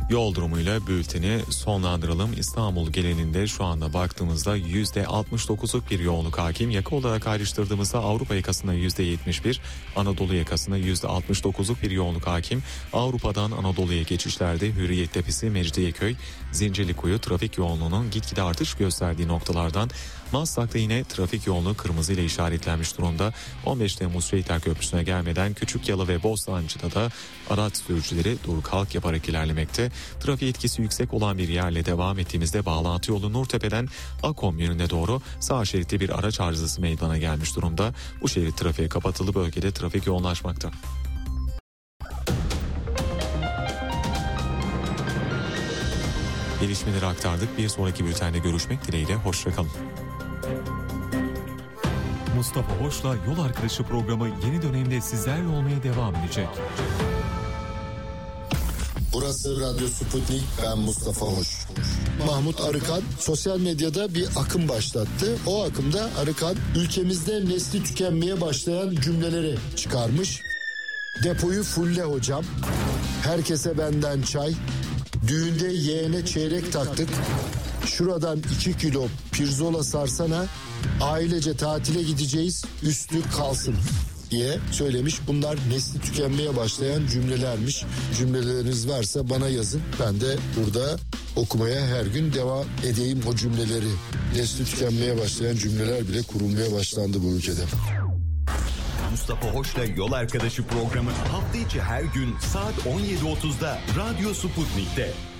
Yol durumuyla bülteni sonlandıralım. İstanbul genelinde şu anda baktığımızda %69'luk bir yoğunluk hakim. Yaka olarak ayrıştırdığımızda Avrupa yakasında %71, Anadolu yakasında %69'luk bir yoğunluk hakim. Avrupa'dan Anadolu'ya geçişlerde Hürriyet Tepesi, Mecidiyeköy, Zincirlikuyu trafik yoğunluğunun gitgide artış gösterdiği noktalardan. Maslak'ta yine trafik yoğunluğu kırmızı ile işaretlenmiş durumda. 15 Temmuz Şehitler Köprüsü'ne gelmeden Küçükyalı ve Bostancı'da da araç sürücüleri dur kalk yaparak ilerlemekte. Trafik etkisi yüksek olan bir yerle devam ettiğimizde bağlantı yolu Nurtepe'den Akom yönüne doğru sağ şeritte bir araç arızası meydana gelmiş durumda. Bu şerit trafiğe kapatılı, bölgede trafik yoğunlaşmakta. Gelişmeleri aktardık. Bir sonraki bültende görüşmek dileğiyle. Hoşçakalın. Mustafa Hoş'la Yol Arkadaşı programı yeni dönemde sizlerle olmaya devam edecek. Burası Radyo Sputnik, ben Mustafa Hoş. Mahmut Arıkan sosyal medyada bir akım başlattı. O akımda Arıkan ülkemizde nesli tükenmeye başlayan cümleleri çıkarmış. Depoyu fulle hocam, herkese benden çay, düğünde yeğene çeyrek taktık, şuradan 2 kilo pirzola sarsana, ailece tatile gideceğiz, üstü kalsın diye söylemiş. Bunlar nesli tükenmeye başlayan cümlelermiş. Cümleleriniz varsa bana yazın. Ben de burada okumaya her gün devam edeyim o cümleleri. Nesli tükenmeye başlayan cümleler bile kurulmaya başlandı bu ülkede. Mustafa Hoş'la Yol Arkadaşı programı hafta içi her gün saat 17.30'da Radyo Sputnik'te.